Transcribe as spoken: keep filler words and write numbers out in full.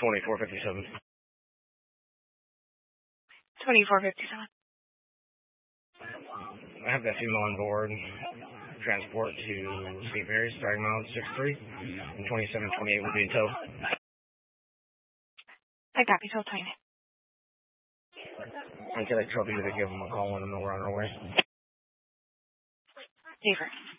twenty-four fifty-seven. twenty-four fifty-seven. I have that female on board. Transport to Saint Mary's, starting miles six three, and twenty-seven twenty-eight will be in tow. I copy, tow time. Until I trouble you to give them a call when I'm we're on our way. Safer.